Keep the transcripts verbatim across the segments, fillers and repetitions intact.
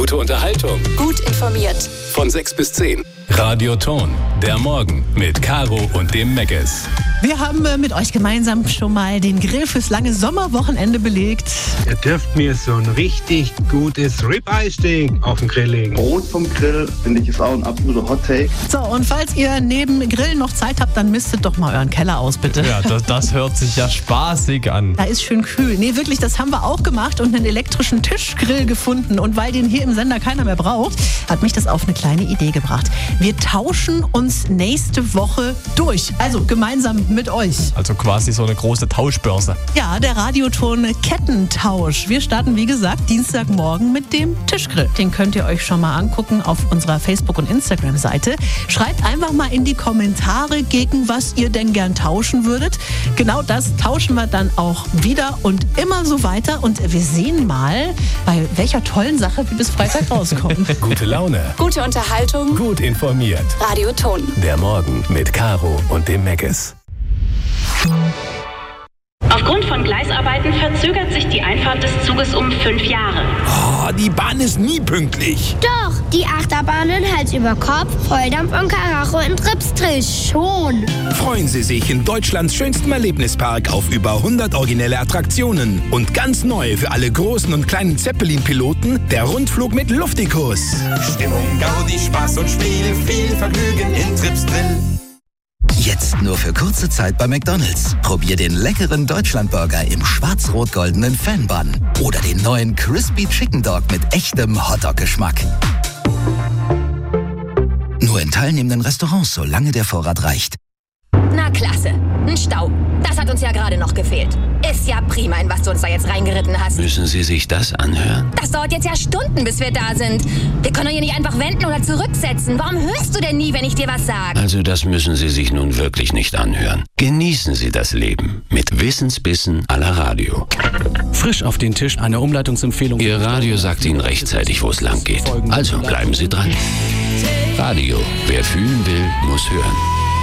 Gute Unterhaltung. Gut informiert. Von sechs bis zehn. Radio Ton, der Morgen mit Caro und dem Meckes. Wir haben äh, mit euch gemeinsam schon mal den Grill fürs lange Sommerwochenende belegt. Ihr dürft mir so ein richtig gutes Ribeye-Steak auf den Grill legen. Brot vom Grill, finde ich, ist auch ein absoluter Hot-Take. So, und falls ihr neben Grillen noch Zeit habt, dann mistet doch mal euren Keller aus, bitte. Ja, das, das hört sich ja spaßig an. Da ist schön kühl. Nee, wirklich, das haben wir auch gemacht und einen elektrischen Tischgrill gefunden. Und weil den hier im Sender keiner mehr braucht, hat mich das auf eine kleine Idee gebracht. Wir tauschen uns nächste Woche durch. Also gemeinsam mit euch. Also quasi so eine große Tauschbörse. Ja, der Radioton Kettentausch. Wir starten, wie gesagt, Dienstagmorgen mit dem Tischgrill. Den könnt ihr euch schon mal angucken auf unserer Facebook- und Instagram-Seite. Schreibt einfach mal in die Kommentare, gegen was ihr denn gern tauschen würdet. Genau das tauschen wir dann auch wieder und immer so weiter. Und wir sehen mal, bei welcher tollen Sache wir bis Freitag rauskommen. Gute Laune. Gute Unterhaltung. Gut informiert. Radio Ton. Der Morgen mit Caro und dem Meckes. Aufgrund von Gleisarbeiten verzögert sich die Einfahrt des Zuges um fünf Jahre. Oh, die Bahn ist nie pünktlich. Doch, die Achterbahnen Hals über Kopf, Volldampf und Karacho in Tripsdrill schon. Freuen Sie sich in Deutschlands schönstem Erlebnispark auf über hundert originelle Attraktionen. Und ganz neu für alle großen und kleinen Zeppelin-Piloten, der Rundflug mit Luftikus. Stimmung, Gaudi, Spaß und Spiel, viel Vergnügen in Tripsdrill. Jetzt nur für kurze Zeit bei McDonald's. Probier den leckeren Deutschlandburger im schwarz-rot-goldenen Fanbun oder den neuen Crispy Chicken Dog mit echtem Hotdog-Geschmack. Nur in teilnehmenden Restaurants, solange der Vorrat reicht. Na klasse, ein Stau. Das hat uns ja gerade noch gefehlt. Ist ja prima, in was du uns da jetzt reingeritten hast. Müssen Sie sich das anhören? Das dauert jetzt ja Stunden, bis wir da sind. Wir können doch hier nicht einfach wenden oder zurücksetzen. Warum hörst du denn nie, wenn ich dir was sage? Also das müssen Sie sich nun wirklich nicht anhören. Genießen Sie das Leben mit Wissensbissen à la Radio. Frisch auf den Tisch, eine Umleitungsempfehlung. Ihr Radio sagt Ihnen rechtzeitig, wo es lang geht. Also bleiben Sie dran. Radio, wer fühlen will, muss hören.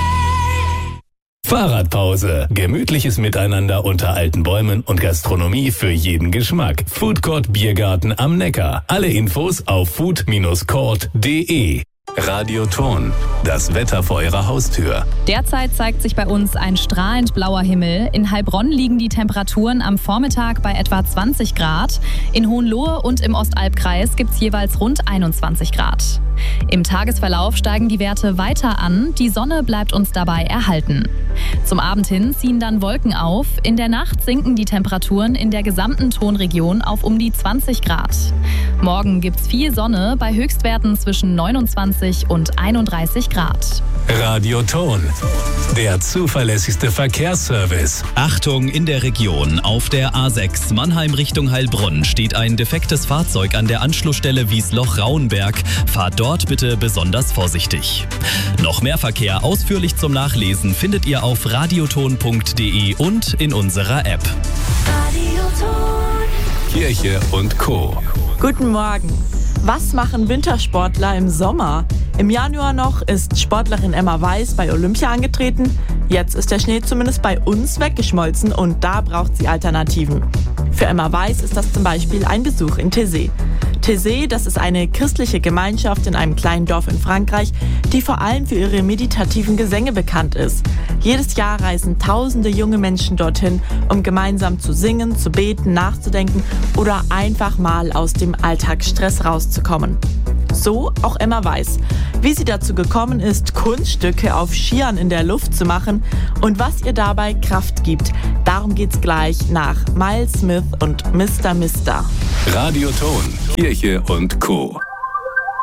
Fahrradpause. Gemütliches Miteinander unter alten Bäumen und Gastronomie für jeden Geschmack. Foodcourt Biergarten am Neckar. Alle Infos auf food Bindestrich court punkt de. Radio Ton. Das Wetter vor Ihrer Haustür. Derzeit zeigt sich bei uns ein strahlend blauer Himmel. In Heilbronn liegen die Temperaturen am Vormittag bei etwa zwanzig Grad. In Hohenlohe und im Ostalbkreis gibt es jeweils rund einundzwanzig Grad. Im Tagesverlauf steigen die Werte weiter an. Die Sonne bleibt uns dabei erhalten. Zum Abend hin ziehen dann Wolken auf. In der Nacht sinken die Temperaturen in der gesamten Tonregion auf um die zwanzig Grad. Morgen gibt's viel Sonne bei Höchstwerten zwischen neunundzwanzig und einunddreißig Grad. Radio Ton. Der zuverlässigste Verkehrsservice. Achtung in der Region. Auf der A sechs Mannheim Richtung Heilbronn steht ein defektes Fahrzeug an der Anschlussstelle Wiesloch-Rauenberg. Fahrt dort bitte besonders vorsichtig. Noch mehr Verkehr ausführlich zum Nachlesen findet ihr auf radioton punkt de und in unserer App. Radioton. Kirche und Co. Guten Morgen. Was machen Wintersportler im Sommer? Im Januar noch ist Sportlerin Emma Weiß bei Olympia angetreten. Jetzt ist der Schnee zumindest bei uns weggeschmolzen und da braucht sie Alternativen. Für Emma Weiß ist das zum Beispiel ein Besuch in Taizé. Taizé, das ist eine christliche Gemeinschaft in einem kleinen Dorf in Frankreich, die vor allem für ihre meditativen Gesänge bekannt ist. Jedes Jahr reisen tausende junge Menschen dorthin, um gemeinsam zu singen, zu beten, nachzudenken oder einfach mal aus dem Alltagsstress rauszukommen. So auch Emma Weiß. Wie sie dazu gekommen ist, Kunststücke auf Skiern in der Luft zu machen und was ihr dabei Kraft gibt. Darum geht's gleich nach Miles Smith und Mister Mister. Radio Ton. Kirche und Co.